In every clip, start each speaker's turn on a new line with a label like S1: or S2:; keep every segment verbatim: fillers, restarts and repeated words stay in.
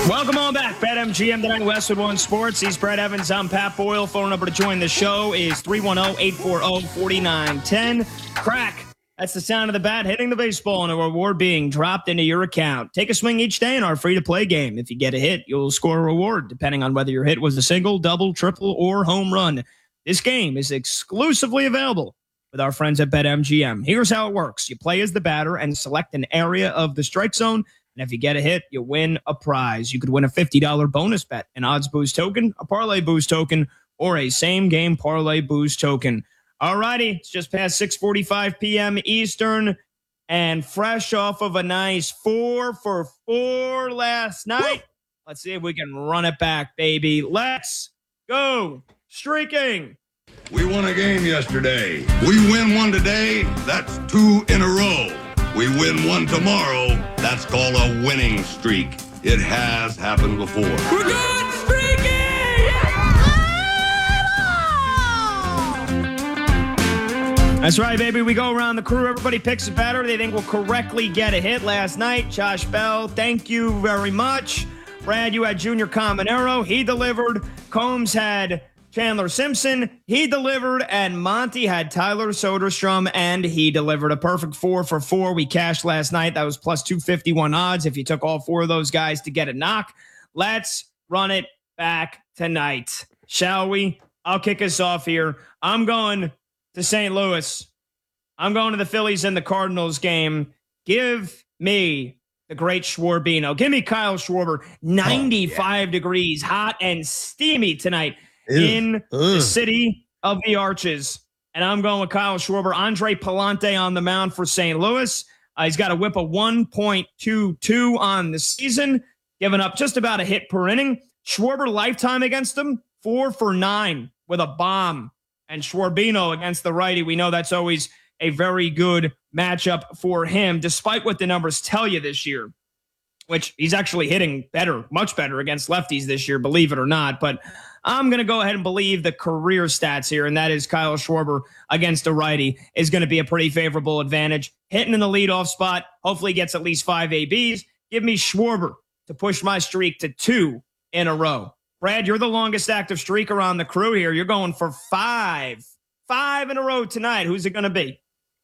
S1: Welcome on back. BetMGM tonight, Westwood One Sports. He's Brett Evans. I'm Pat Boyle. Phone number to join the show is three one zero, eight four zero, four nine one zero. Crack. That's the sound of the bat hitting the baseball and a reward being dropped into your account. Take a swing each day in our free-to-play game. If you get a hit, you'll score a reward, depending on whether your hit was a single, double, triple, or home run. This game is exclusively available with our friends at BetMGM. Here's how it works. You play as the batter and select an area of the strike zone. And if you get a hit, you win a prize. You could win a fifty dollars bonus bet, an odds boost token, a parlay boost token, or a same-game parlay boost token. All righty, it's just past six forty-five p.m. Eastern, and fresh off of a nice four for four last night. Woo! Let's see if we can run it back, baby. Let's go streaking.
S2: We won a game yesterday. We win one today, that's two in a row. We win one tomorrow, that's called a winning streak. It has happened before.
S1: We're good streaking! Yeah! That's right, baby. We go around the crew. Everybody picks a batter they think will correctly get a hit. Last night, Josh Bell, thank you very much. Brad, you had Junior Caminero. He delivered. Combs had Chandler Simpson, he delivered, and Monty had Tyler Soderstrom, and he delivered a perfect four for four. We cashed last night. That was plus two fifty-one odds if you took all four of those guys to get a knock. Let's run it back tonight, shall we? I'll kick us off here. I'm going to Saint Louis. I'm going to the Phillies and the Cardinals game. Give me the great Schwarbino. Give me Kyle Schwarber. ninety-five oh, yeah. degrees, hot and steamy tonight. Ew. In Ugh. the city of the Arches. And I'm going with Kyle Schwarber. Andre Palante on the mound for Saint Louis. Uh, he's got a whip of one point two two on the season, giving up just about a hit per inning. Schwarber lifetime against him, four for nine with a bomb. And Schwarbino against the righty. We know that's always a very good matchup for him, despite what the numbers tell you this year, which he's actually hitting better, much better against lefties this year, believe it or not. But I'm going to go ahead and believe the career stats here, and that is Kyle Schwarber against a righty is going to be a pretty favorable advantage. Hitting in the leadoff spot, hopefully gets at least five A Bs. Give me Schwarber to push my streak to two in a row. Brad, you're the longest active streaker on the crew here. You're going for five. Five in a row tonight. Who's it going to be?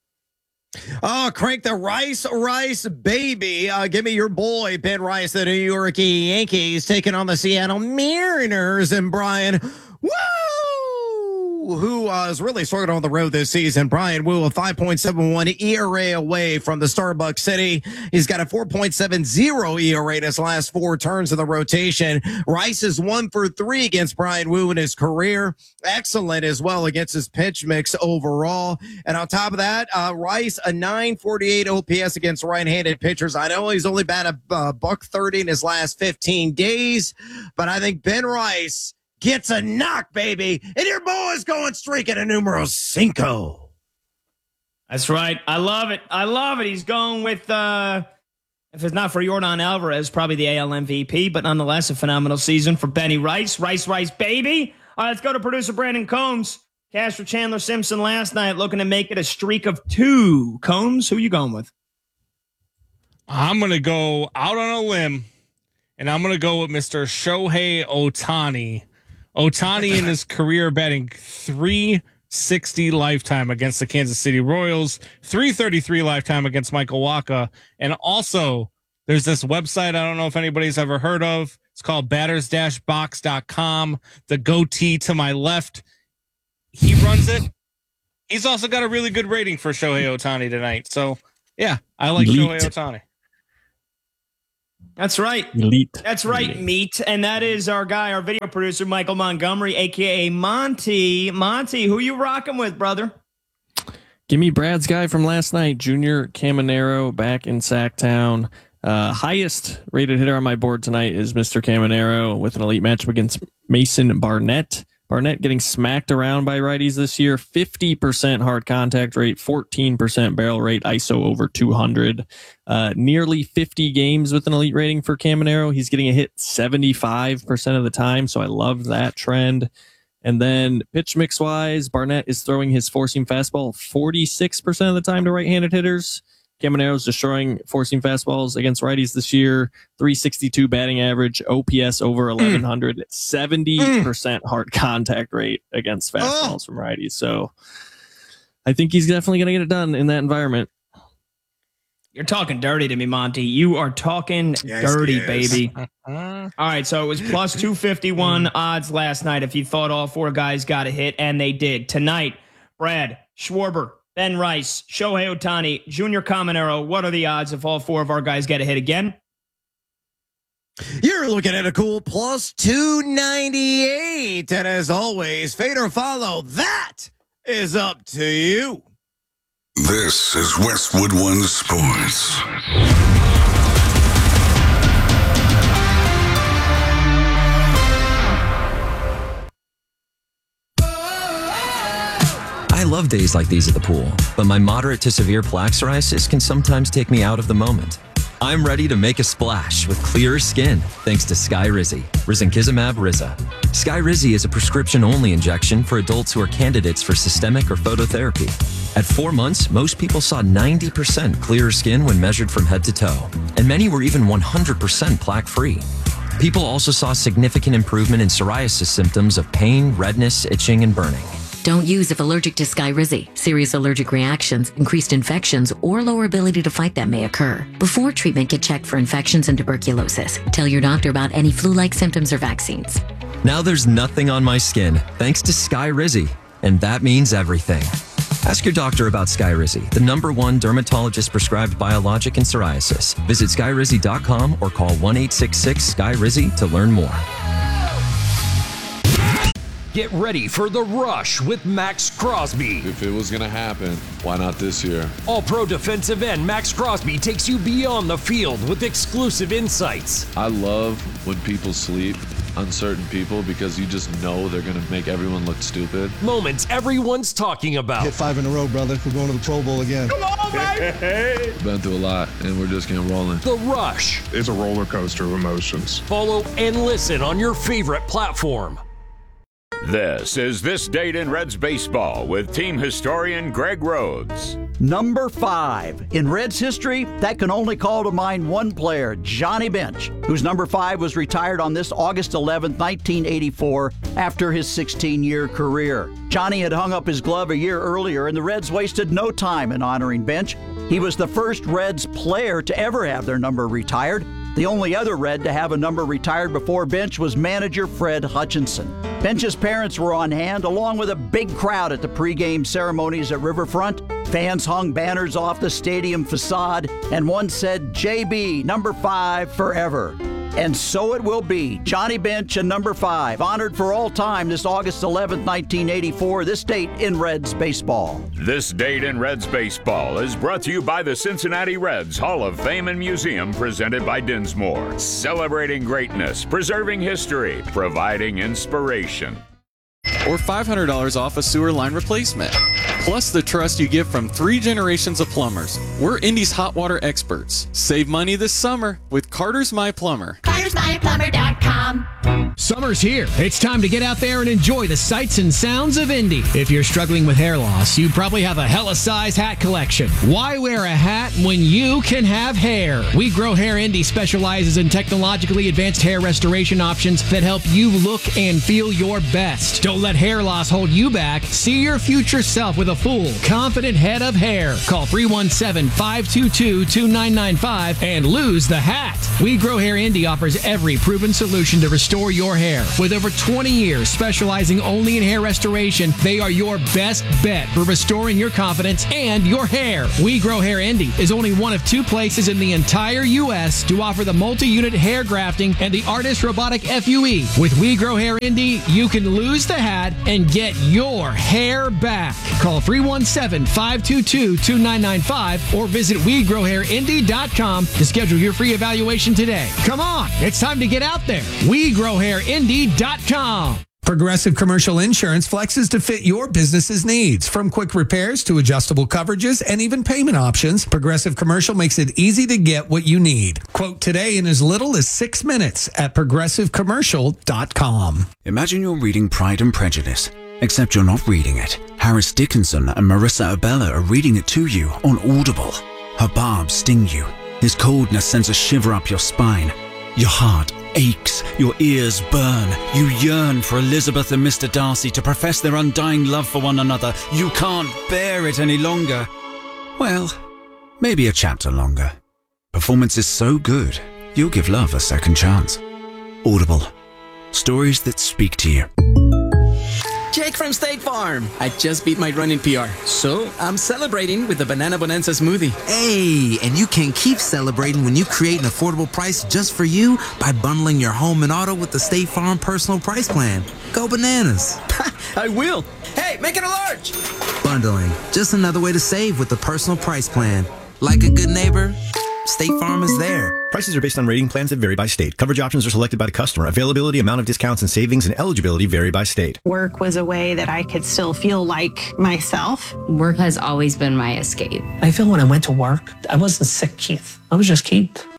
S3: Oh, crank the Rice, Rice, baby. Uh, give me your boy, Ben Rice, the New York Yankees, taking on the Seattle Mariners. And Brian, woo! Who uh, is really struggling on the road this season. Brian Wu, a five point seven one E R A away from the Starbucks City. He's got a four point seven oh E R A in his last four turns of the rotation. Rice is one for three against Brian Wu in his career. Excellent as well against his pitch mix overall. And on top of that, uh, Rice, a nine forty-eight O P S against right-handed pitchers. I know he's only batted a uh, buck thirty in his last fifteen days, but I think Ben Rice gets a knock, baby. And your boy's going streaking a numero cinco.
S1: That's right. I love it. I love it. He's going with, uh, if it's not for Yordan Alvarez, probably the A L M V P, but nonetheless, a phenomenal season for Benny Rice. Rice, Rice, baby. All right, let's go to producer Brandon Combs. Cash for Chandler Simpson last night, looking to make it a streak of two. Combs, who you going with?
S4: I'm going to go out on a limb, and I'm going to go with Mister Shohei Ohtani. Ohtani in his career batting three sixty lifetime against the Kansas City Royals, three thirty-three lifetime against Michael Wacha. And also, there's this website I don't know if anybody's ever heard of. It's called batters dash box dot com. The goatee to my left, he runs it. He's also got a really good rating for Shohei Ohtani tonight. So, yeah, I like Elite. Shohei Ohtani.
S1: That's right.
S5: Elite.
S1: That's right, Elite. Meat. And that is our guy, our video producer, Michael Montgomery, a k a. Monty. Monty, who you rocking with, brother?
S5: Give me Brad's guy from last night, Junior Caminero, back in Sacktown. Uh, highest rated hitter on my board tonight is Mister Caminero with an elite matchup against Mason Barnett. Barnett getting smacked around by righties this year. fifty percent hard contact rate, fourteen percent barrel rate, I S O over two hundred. Uh, nearly fifty games with an elite rating for Caminero. He's getting a hit seventy-five percent of the time, so I love that trend. And then pitch mix wise, Barnett is throwing his four seam fastball forty-six percent of the time to right-handed hitters. Camanero's destroying four-seam fastballs against righties this year. three sixty-two batting average, O P S over eleven hundred, mm. seventy percent hard contact rate against fastballs oh. from righties. So I think he's definitely going to get it done in that environment.
S1: You're talking dirty to me, Monty. You are talking yes, dirty, baby. All right, so it was plus two fifty-one odds last night if you thought all four guys got a hit, and they did. Tonight, Brad, Schwarber, Ben Rice, Shohei Ohtani, Junior Caminero. What are the odds if all four of our guys get a hit again?
S3: You're looking at a cool plus two ninety-eight. And as always, fade or follow, that is up to you.
S6: This is Westwood One Sports.
S7: I love days like these at the pool, but my moderate to severe plaque psoriasis can sometimes take me out of the moment. I'm ready to make a splash with clearer skin thanks to Skyrizi, risankizumab Riza. Skyrizi is a prescription-only injection for adults who are candidates for systemic or phototherapy. At four months, most people saw ninety percent clearer skin when measured from head to toe, and many were even one hundred percent plaque-free. People also saw significant improvement in psoriasis symptoms of pain, redness, itching, and burning.
S8: Don't use if allergic to Skyrizi. Serious allergic reactions, increased infections, or lower ability to fight them may occur. Before treatment, get checked for infections and tuberculosis. Tell your doctor about any flu-like symptoms or vaccines.
S7: Now there's nothing on my skin thanks to Skyrizi, and that means everything. Ask your doctor about Skyrizi, the number one dermatologist prescribed biologic in psoriasis. Visit skyrizi dot com or call one eight six six Sky Rizi to learn more.
S9: Get ready for The Rush with Max Crosby.
S10: If it was going to happen, why not this year?
S9: All-pro defensive end Max Crosby takes you beyond the field with exclusive insights.
S10: I love when people sleep, uncertain people, because you just know they're going to make everyone look stupid.
S9: Moments everyone's talking about.
S11: Hit five in a row, brother. We're going to the Pro Bowl again.
S1: Come on, baby!
S10: Been through a lot, and we're just getting rolling.
S9: The Rush.
S12: It's a roller coaster of emotions.
S9: Follow and listen on your favorite platform.
S13: This is This Date in Reds Baseball with team historian Greg Rhodes.
S14: Number five. In Reds history, that can only call to mind one player, Johnny Bench, whose number five was retired on this August eleventh, nineteen eighty-four, after his sixteen-year career. Johnny had hung up his glove a year earlier, and the Reds wasted no time in honoring Bench. He was the first Reds player to ever have their number retired. The only other Red to have a number retired before Bench was manager Fred Hutchinson. Bench's parents were on hand, along with a big crowd at the pregame ceremonies at Riverfront. Fans hung banners off the stadium facade, and one said, J B, number five, forever. And so it will be. Johnny Bench and number five, honored for all time this August eleventh, nineteen eighty-four, this date in Reds baseball.
S13: This Date in Reds Baseball is brought to you by the Cincinnati Reds Hall of Fame and Museum, presented by Dinsmore. Celebrating greatness, preserving history, providing inspiration.
S15: Or five hundred dollars off a sewer line replacement. Plus the trust you get from three generations of plumbers. We're Indy's hot water experts. Save money this summer with Carter's My Plumber.
S16: Carter's My Plumber dot com.
S17: Summer's here. It's time to get out there and enjoy the sights and sounds of Indy. If you're struggling with hair loss, you probably have a hella size hat collection. Why wear a hat when you can have hair? We Grow Hair Indy specializes in technologically advanced hair restoration options that help you look and feel your best. Don't let hair loss hold you back. See your future self with a full, confident head of hair. Call three one seven, five two two, two nine nine five and lose the hat. We Grow Hair Indy offers every proven solution to restore your hair. With over twenty years specializing only in hair restoration, they are your best bet for restoring your confidence and your hair. We Grow Hair Indy is only one of two places in the entire U S to offer the multi-unit hair grafting and the Artist Robotic F U E. With We Grow Hair Indy, you can lose the hat and get your hair back. Call three one seven, five two two, two nine nine five or visit we grow hair indy dot com to schedule your free evaluation today. Come on, it's time to get out there. we grow hair indy dot com.
S18: Progressive Commercial Insurance flexes to fit your business's needs. From quick repairs to adjustable coverages and even payment options, Progressive Commercial makes it easy to get what you need. Quote today in as little as six minutes at progressive commercial dot com.
S19: Imagine you're reading Pride and Prejudice, except you're not reading it. Harris Dickinson and Marissa Abella are reading it to you on Audible. Her barbs sting you. His coldness sends a shiver up your spine. Your heart aches, your ears burn. You yearn for Elizabeth and Mister Darcy to profess their undying love for one another. You can't bear it any longer. Well, maybe a chapter longer. Performance is so good, you'll give love a second chance. Audible. Stories that speak to you.
S20: Jake from State Farm. I just beat my running P R, so I'm celebrating with the Banana Bonanza smoothie.
S21: Hey, and you can keep celebrating when you create an affordable price just for you by bundling your home and auto with the State Farm Personal Price Plan. Go bananas.
S20: I will. Hey, make it a large.
S21: Bundling, just another way to save with the Personal Price Plan. Like a good neighbor, State Farm is there.
S22: Prices are based on rating plans that vary by state. Coverage options are selected by the customer. Availability, amount of discounts and savings, and eligibility vary by state.
S23: Work was a way that I could still feel like myself.
S24: Work has always been my escape.
S25: I feel when I went to work, I wasn't sick, Keith. I was just Keith.